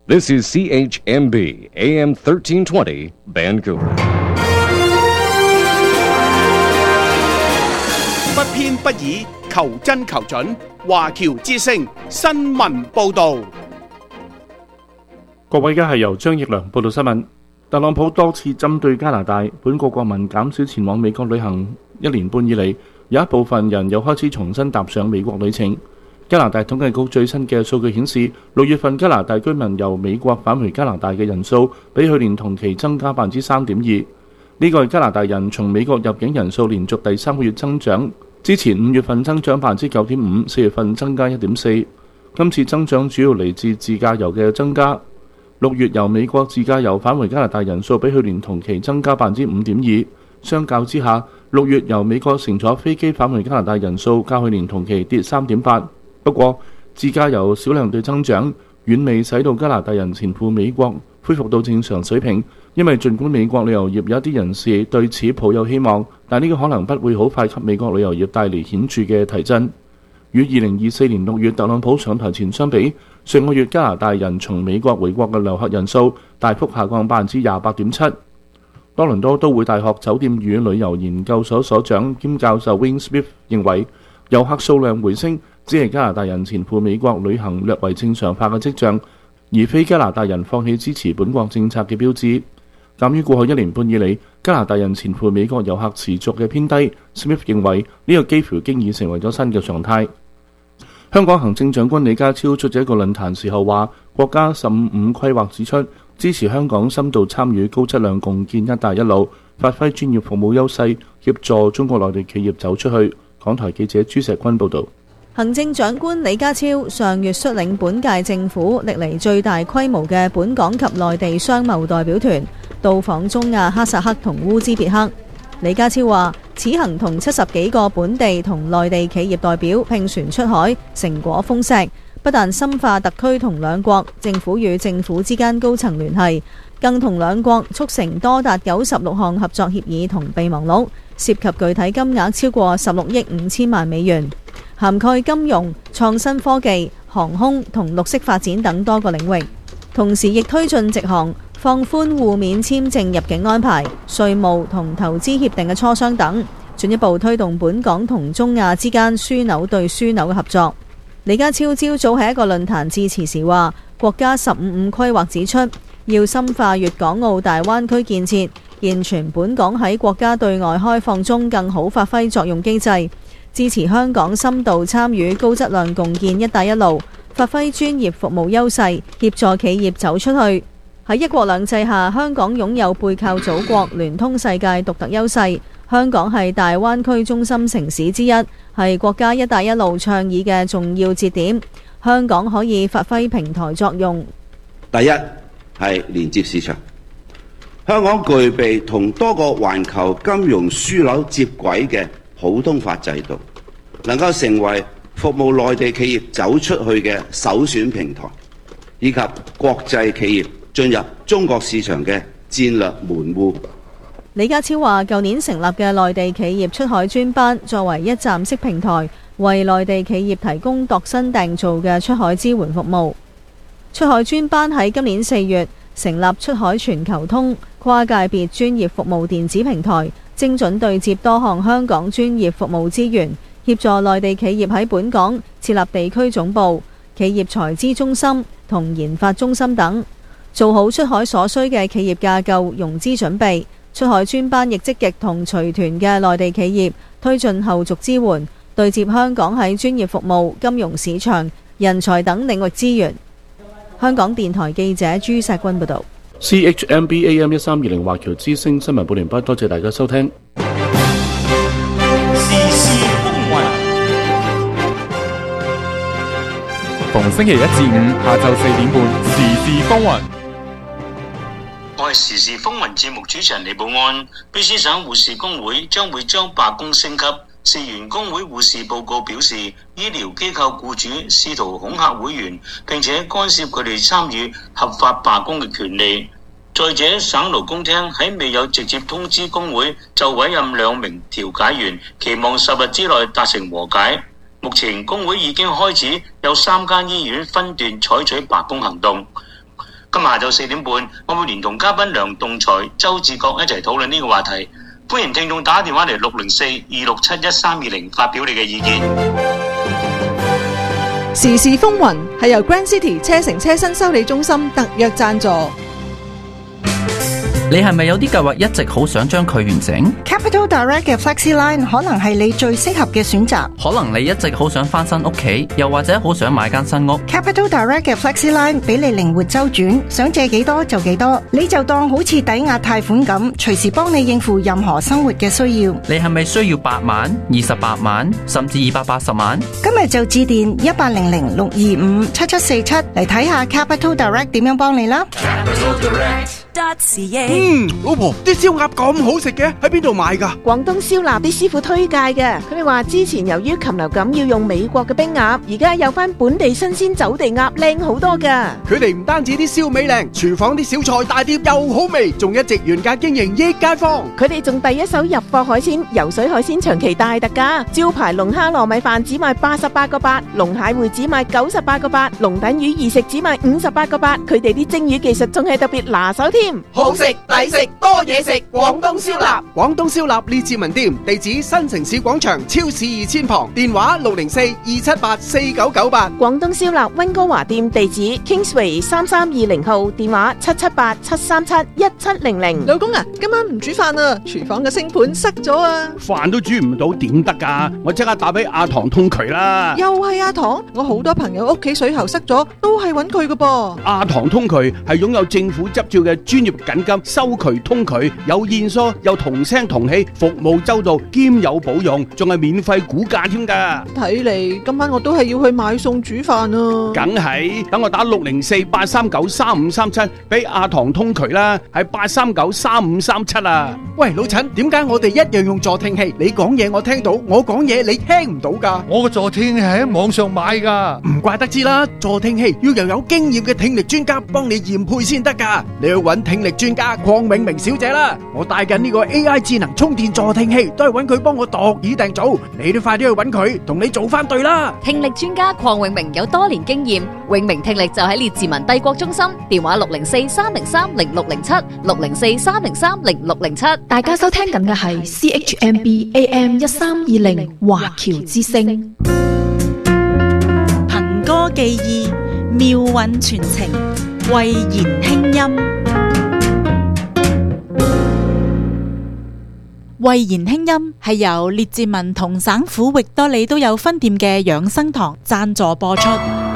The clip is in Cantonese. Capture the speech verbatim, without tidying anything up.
This is C H M B A M thirteen twenty Vancouver。 不偏不倚，求真求準。華僑之聲新聞報導。 各位，而家係由張奕良報道新聞。特朗普多次針對加拿大，本國國民減少前往美國旅行一年半以嚟，有一部分人又開始重新踏上美國旅程。加拿大統計局最新嘅數據顯示，六月份加拿大居民由美國返回加拿大嘅人數比去年同期增加百分之三點二。呢個係加拿大人從美國入境人數連續第三個月增長，之前五月份增長百分之九點五，四月份增加一點四。今次增長主要嚟自自駕遊嘅增加。六月由美國自駕遊返回加拿大人數比去年同期增加百分之五點二。相較之下，六月由美國乘坐飛機返回加拿大人數較去年同期跌三點八。不過，自駕遊少量對增長，遠未使到加拿大人前赴美國恢復到正常水平。因為儘管美國旅遊業有一啲人士對此抱有希望，但呢個可能不會好快給美國旅遊業帶嚟顯著嘅提振。與二零二四年六月特朗普上台前相比，上個月加拿大人從美國回國嘅遊客人數大幅下降百分之廿八點七。多倫多都會大學酒店與旅遊研究所所長兼教授 Wayne Smith 認為，遊客數量回升只係加拿大人前赴美國旅行略為正常化嘅跡象，而非加拿大人放棄支持本國政策嘅標誌。鑑於過去一年半以嚟加拿大人前赴美國遊客持續嘅偏低， Smith 認為呢個幾乎經已成為咗新嘅常態。香港行政長官李家超出席一個論壇時候話，國家十五五規劃指出，支持香港深度參與高質量共建一帶一路，發揮專業服務優勢，協助中國內地企業走出去。港台記者朱石君報導。 行政長官李家超上月率領本屆政府歷嚟最大規模嘅本港及內地商貿代表團到訪中亞哈薩克同烏茲別克。李家超話，此行同七十幾個本地同內地企業代表拼船出海，成果豐碩，不但深化特區同兩國政府與政府之間高層聯繫，更同兩國促成多達九十六項合作協議同備忘錄，涉及具體金額超過十六億五千萬美元，涵蓋金融、創新科技、航空同綠色發展等多個領域。同時亦推進直航、放寬互免簽證入境安排、稅務同投資協定嘅磋商等，進一步推動本港同中亞之間樞紐對樞紐嘅合作。李家超朝早喺一個論壇致辭時話，國家十五五規劃指出，要深化粵港澳大灣區建設，健全本港喺國家對外開放中更好發揮作用機制，支持香港深度參與高質量共建一帶一路，發揮專業服務優勢，協助企業走出去。喺一國兩制下，香港擁有背靠祖國、聯通世界獨特優勢。香港係大灣區中心城市之一，係國家一帶一路倡議嘅重要節點。香港可以發揮平台作用。 第一係連接市場，香港具備同多個環球金融樞紐接軌嘅普通法制度，能夠成為服務內地企業走出去嘅首選平台，以及國際企業進入中國市場嘅戰略門戶。 李家超話，舊年成立嘅內地企業出海專班，作為一站式平台，為內地企業提供度身訂造嘅出海支援服務。出海專班喺今年四月成立出海全球通跨界別專業服務電子平台，精準對接多項香港專業服務資源，協助內地企業喺本港設立地區總部、企業財資中心同研發中心等，做好出海所需嘅企業架構、融資準備。出海專班亦積極同隨團嘅內地企業推進後續支援，對接香港喺專業服務、金融市場、人才等領域資源。香港電台記者朱石君報導。 C H M B A M 一三二零華僑之聲新聞報完畢，多謝大家收聽。 時事風雲，逢星期一至五下晝四點半，時事風雲。 我係時事風雲節目主持人李寶安。卑詩省護士工會將會將罷工升級。事源工會護士報告表示，醫療機構僱主試圖恐嚇會員，並且干涉佢哋參與合法罷工嘅權利。再者，省勞工廳喺未有直接通知工會就委任兩名調解員，期望十日之內達成和解。目前工會已經開始有三間醫院分段採取罷工行動。 今日下晝四點半，我會連同嘉賓梁棟才、周志國一齊討論呢個話題。歡迎聽眾打電話嚟六零四二六七一三二零發表你嘅意見。 時事風雲係由 Grand City 車城車新修理中心特約贊助。 你係咪有啲計劃一直好想將佢完成？ Capital Direct 嘅 FlexiLine 可能係你最適合嘅選擇。 可能你一直好想翻新屋企，又或者好想買間新屋。 Capital Direct 嘅 FlexiLine 俾你靈活周轉，想借幾多就幾多，你就當好似抵押貸款咁，隨時幫你應付任何生活嘅需要。 你係咪需要八萬、二十八萬，甚至二百八十萬？ 今日就致電一八零零六二五七七四七嚟睇下 Capital Direct 點樣幫你啦。 嗯，老婆，啲燒鴨咁好食嘅，喺邊度買噶？ 廣東燒臘啲師傅推介嘅，佢哋話之前由於禽流感要用美國嘅冰鴨，而家有翻本地新鮮走地鴨，靚好多噶。 佢哋唔單止啲燒味靚，廚房啲小菜大碟又好味，仲一直原價經營益街坊。 佢哋仲第一手入貨海鮮，游水海鮮長期大特價，招牌龍蝦糯米飯只賣八十八個八，龍蟹會只賣九十八個八，龍躉魚二食只賣五十八個八。佢哋啲蒸魚技術仲係特別拿手添。 好食抵食多嘢食，廣東燒臘。廣東燒臘列治文店，地址新城市廣場超市二千旁，電話六零四二七八四九九八。 廣東燒臘溫哥華店地址 Kingsway 三三二零號，電話七七八七三七一七零零。 老公啊，今晚唔煮飯啊，廚房嘅星盤塞咗啊！ 飯都煮唔到點得噶？我即刻打俾阿唐通渠啦。 又係阿唐，我好多朋友屋企水喉塞咗，都係揾佢噶噃。 阿唐通渠係擁有政府執照嘅專業緊急收渠通渠，有現疏又同聲同氣，服務周到兼有保用，仲係免費估價添噶。 睇嚟今晚我都係要去買餸煮飯啊！ 梗係，等我打六零四八三九三五三七俾阿唐通渠啦，係八三九三五三七啊！喂，老陳，點解我哋一樣用助聽器？你講嘢我聽到，我講嘢你聽唔到噶？ 我個助聽器係喺網上買噶， 唔怪得知啦！助聽器要由有經驗嘅聽力專家幫你驗配先得噶，你去揾聽力專家鄺永明小姐啦。我帶緊呢個 A I 智能充電助聽器，都係揾佢幫我度耳訂造，你都快啲去揾佢，同你做翻對啦。 聽力專家鄺永明有多年經驗，永明聽力就喺列治文帝國中心，電話六零四三零三零六零七六零四三零三零六零七。 大家收聽緊嘅係 C H M B A M 一三二零華僑之聲， 憑歌寄意，妙韻傳情，慧言輕音。慧言輕音係由列治文同省府域多利都有分店嘅養生堂贊助播出。